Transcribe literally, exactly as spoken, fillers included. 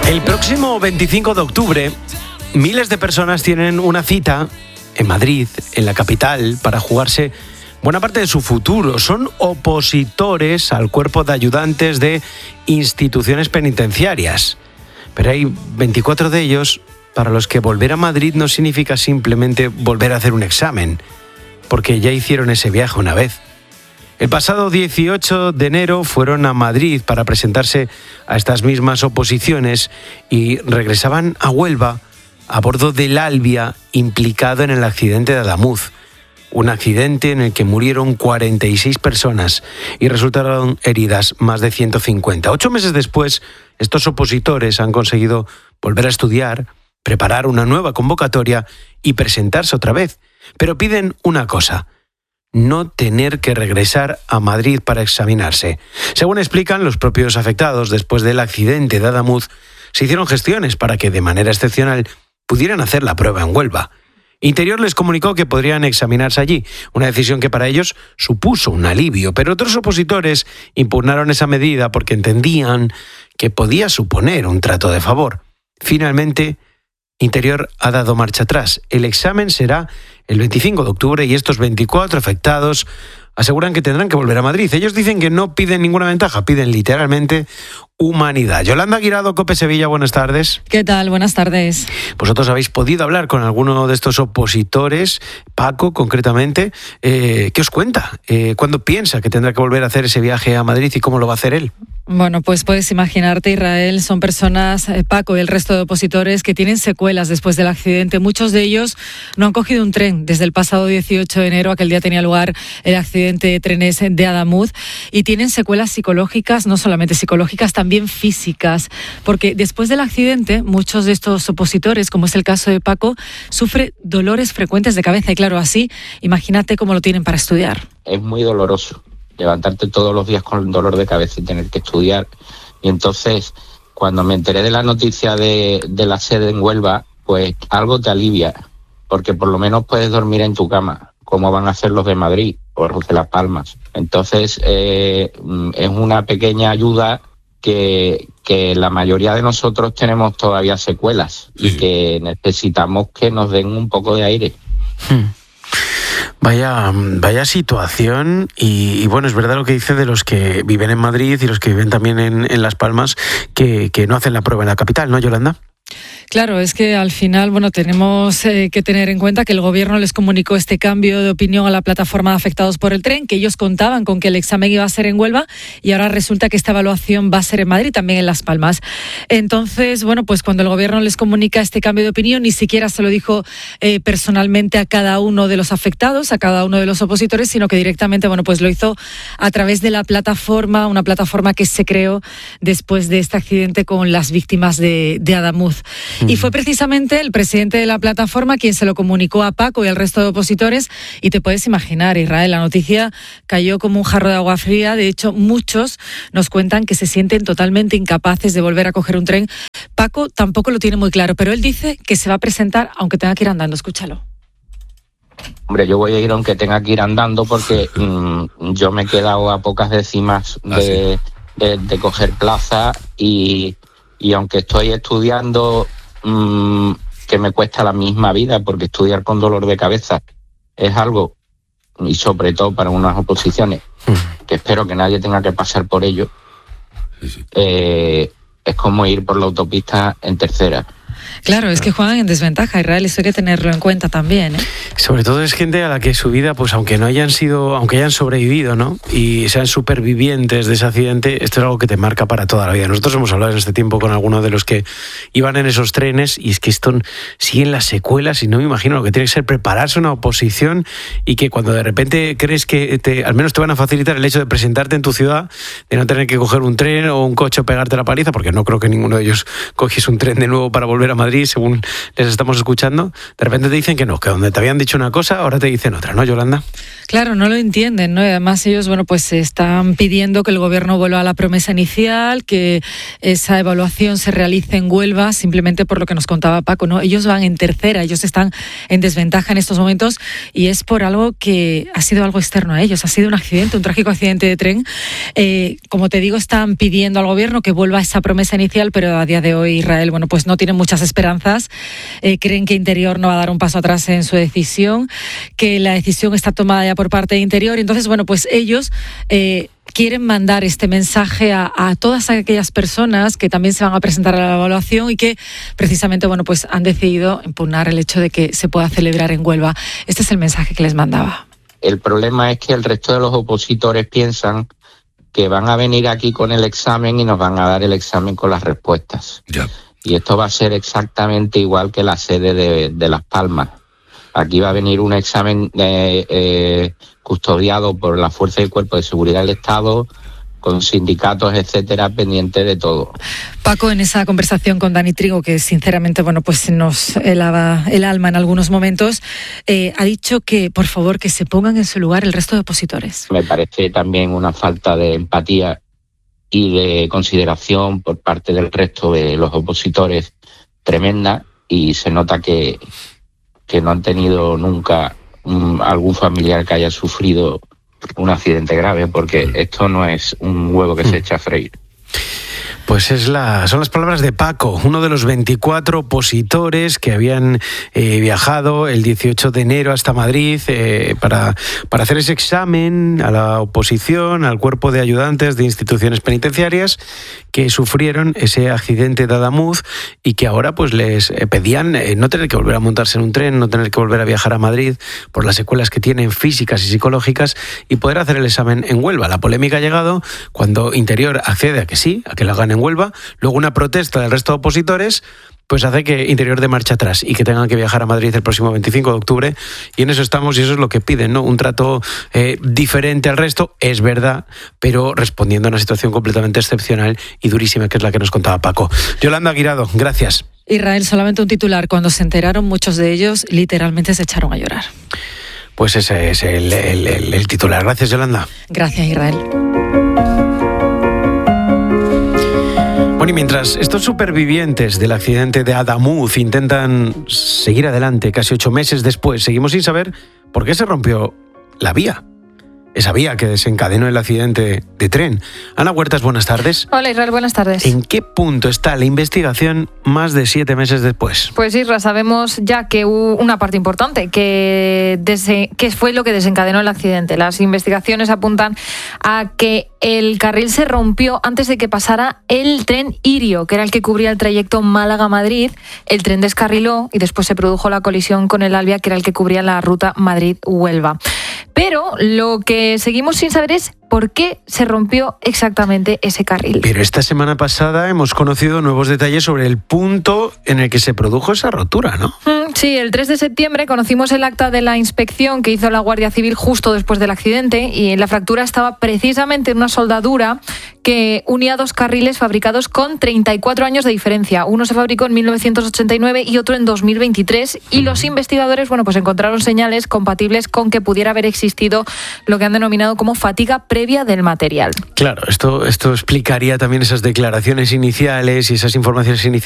El próximo veinticinco de octubre, miles de personas tienen una cita en Madrid, en la capital, para jugarse buena parte de su futuro. Son opositores al cuerpo de ayudantes de instituciones penitenciarias. Pero hay veinticuatro de ellos para los que volver a Madrid no significa simplemente volver a hacer un examen, porque ya hicieron ese viaje una vez. El pasado dieciocho de enero fueron a Madrid para presentarse a estas mismas oposiciones y regresaban a Huelva a bordo del Albia implicado en el accidente de Adamuz. Un accidente en el que murieron cuarenta y seis personas y resultaron heridas más de ciento cincuenta. Ocho meses después, estos opositores han conseguido volver a estudiar, preparar una nueva convocatoria y presentarse otra vez. Pero piden una cosa: no tener que regresar a Madrid para examinarse. Según explican los propios afectados, después del accidente de Adamuz, se hicieron gestiones para que de manera excepcional pudieran hacer la prueba en Huelva. Interior les comunicó que podrían examinarse allí, una decisión que para ellos supuso un alivio, pero otros opositores impugnaron esa medida porque entendían que podía suponer un trato de favor. Finalmente, Interior ha dado marcha atrás. El examen será el veinticinco de octubre y estos veinticuatro afectados aseguran que tendrán que volver a Madrid. Ellos dicen que no piden ninguna ventaja, piden literalmente humanidad. Yolanda Guirado, COPE Sevilla, buenas tardes. ¿Qué tal? Buenas tardes. Vosotros habéis podido hablar con alguno de estos opositores, Paco concretamente. Eh, ¿Qué os cuenta? Eh, ¿Cuándo piensa que tendrá que volver a hacer ese viaje a Madrid y cómo lo va a hacer él? Bueno, pues puedes imaginarte, Israel, son personas, eh, Paco y el resto de opositores, que tienen secuelas después del accidente. Muchos de ellos no han cogido un tren desde el pasado dieciocho de enero, aquel día tenía lugar el accidente de trenes de Adamuz, y tienen secuelas psicológicas, no solamente psicológicas, también físicas, porque después del accidente, muchos de estos opositores, como es el caso de Paco, sufre dolores frecuentes de cabeza, y claro, así, imagínate cómo lo tienen para estudiar. Es muy doloroso levantarte todos los días con dolor de cabeza y tener que estudiar. Y entonces, cuando me enteré de la noticia de, de la sede en Huelva, pues algo te alivia, porque por lo menos puedes dormir en tu cama, como van a hacer los de Madrid o los de Las Palmas. Entonces, eh, es una pequeña ayuda que, que la mayoría de nosotros tenemos todavía secuelas y que necesitamos que nos den un poco de aire. Hmm. Vaya, vaya situación y, y bueno, es verdad lo que dice de los que viven en Madrid y los que viven también en, en Las Palmas, que, que no hacen la prueba en la capital, ¿no, Yolanda? Claro, es que al final, bueno, tenemos eh, que tener en cuenta que el gobierno les comunicó este cambio de opinión a la plataforma de afectados por el tren, que ellos contaban con que el examen iba a ser en Huelva y ahora resulta que esta evaluación va a ser en Madrid, también en Las Palmas. Entonces, bueno, pues cuando el gobierno les comunica este cambio de opinión, ni siquiera se lo dijo eh, personalmente a cada uno de los afectados, a cada uno de los opositores, sino que directamente, bueno, pues lo hizo a través de la plataforma, una plataforma que se creó después de este accidente con las víctimas de, de Adamuz. Y fue precisamente el presidente de la plataforma quien se lo comunicó a Paco y al resto de opositores, y te puedes imaginar, Israel, la noticia cayó como un jarro de agua fría. De hecho, muchos nos cuentan que se sienten totalmente incapaces de volver a coger un tren. Paco tampoco lo tiene muy claro, pero él dice que se va a presentar aunque tenga que ir andando. Escúchalo. Hombre, yo voy a ir aunque tenga que ir andando porque mmm, yo me he quedado a pocas décimas de, ¿Ah, sí? de, de coger plaza y, y aunque estoy estudiando, mmm, que me cuesta la misma vida, porque estudiar con dolor de cabeza es algo, y sobre todo para unas oposiciones, que espero que nadie tenga que pasar por ello, sí, sí. Eh, es como ir por la autopista en tercera. Claro, es que juegan en desventaja, Israel, eso hay que tenerlo en cuenta también, ¿eh? Sobre todo es gente a la que su vida, pues aunque no hayan sido, aunque hayan sobrevivido, ¿no? Y sean supervivientes de ese accidente, esto es algo que te marca para toda la vida. Nosotros hemos hablado en este tiempo con algunos de los que iban en esos trenes y es que esto siguen las secuelas y no me imagino lo que tiene que ser prepararse una oposición y que cuando de repente crees que te, al menos te van a facilitar el hecho de presentarte en tu ciudad, de no tener que coger un tren o un coche o pegarte la paliza, porque no creo que ninguno de ellos cogiese un tren de nuevo para volver a Madrid, según les estamos escuchando, de repente te dicen que no, que donde te habían dicho una cosa, ahora te dicen otra, ¿no, Yolanda? Claro, no lo entienden, ¿no? Y además ellos, bueno, pues están pidiendo que el gobierno vuelva a la promesa inicial, que esa evaluación se realice en Huelva, simplemente por lo que nos contaba Paco, ¿no? Ellos van en tercera, ellos están en desventaja en estos momentos y es por algo que ha sido algo externo a ellos, ha sido un accidente, un trágico accidente de tren. Eh, como te digo, están pidiendo al gobierno que vuelva a esa promesa inicial, pero a día de hoy Israel, bueno, pues no tiene muchas esperanzas. Eh, creen que Interior no va a dar un paso atrás en su decisión, que la decisión está tomada ya por parte de Interior. Entonces, bueno, pues ellos eh, quieren mandar este mensaje a, a todas aquellas personas que también se van a presentar a la evaluación y que precisamente, bueno, pues han decidido impugnar el hecho de que se pueda celebrar en Huelva. Este es el mensaje que les mandaba. El problema es que el resto de los opositores piensan que van a venir aquí con el examen y nos van a dar el examen con las respuestas. Ya. Y esto va a ser exactamente igual que la sede de, de Las Palmas. Aquí va a venir un examen eh, eh, custodiado por la Fuerza y el Cuerpo de Seguridad del Estado, con sindicatos, etcétera, pendiente de todo. Paco, en esa conversación con Dani Trigo, que sinceramente, bueno, pues nos helaba el alma en algunos momentos, eh, ha dicho que, por favor, que se pongan en su lugar el resto de opositores. Me parece también una falta de empatía y de consideración por parte del resto de los opositores tremenda, y se nota que, que no han tenido nunca um, algún familiar que haya sufrido un accidente grave, porque esto no es un huevo que se echa a freír. Pues es la, son las palabras de Paco, uno de los veinticuatro opositores que habían eh, viajado el dieciocho de enero hasta Madrid eh, para, para hacer ese examen a la oposición, al cuerpo de ayudantes de instituciones penitenciarias que sufrieron ese accidente de Adamuz y que ahora pues les pedían eh, no tener que volver a montarse en un tren, no tener que volver a viajar a Madrid por las secuelas que tienen físicas y psicológicas y poder hacer el examen en Huelva. La polémica ha llegado cuando Interior accede a que sí, a que lo hagan en Huelva, luego una protesta del resto de opositores pues hace que Interior dé marcha atrás y que tengan que viajar a Madrid el próximo veinticinco de octubre, y en eso estamos y eso es lo que piden, ¿no? Un trato eh, diferente al resto, es verdad, pero respondiendo a una situación completamente excepcional y durísima, que es la que nos contaba Paco. Yolanda Guirado, gracias. Israel, solamente un titular. Cuando se enteraron, muchos de ellos literalmente se echaron a llorar. Pues ese es el, el, el, el titular. Gracias, Yolanda. Gracias, Israel. Bueno, y mientras estos supervivientes del accidente de Adamuz intentan seguir adelante casi ocho meses después, seguimos sin saber por qué se rompió la vía. Esa vía que desencadenó el accidente de tren. Ana Huertas, buenas tardes. Hola Israel, buenas tardes. ¿En qué punto está la investigación más de siete meses después? Pues Isra, sabemos ya que hubo una parte importante, que, dese, que fue lo que desencadenó el accidente. Las investigaciones apuntan a que el carril se rompió antes de que pasara el tren Irio, que era el que cubría el trayecto Málaga-Madrid. El tren descarriló y después se produjo la colisión con el Albia, que era el que cubría la ruta Madrid-Huelva. Pero lo que seguimos sin saber es por qué se rompió exactamente ese carril. Pero esta semana pasada hemos conocido nuevos detalles sobre el punto en el que se produjo esa rotura, ¿no? Sí, el tres de septiembre conocimos el acta de la inspección que hizo la Guardia Civil justo después del accidente, y la fractura estaba precisamente en una soldadura que unía dos carriles fabricados con treinta y cuatro años de diferencia. Uno se fabricó en mil novecientos ochenta y nueve y otro en dos mil veintitrés, y los investigadores, bueno, pues encontraron señales compatibles con que pudiera haber existido lo que han denominado como fatiga previa del material. Claro, esto, esto explicaría también esas declaraciones iniciales y esas informaciones iniciales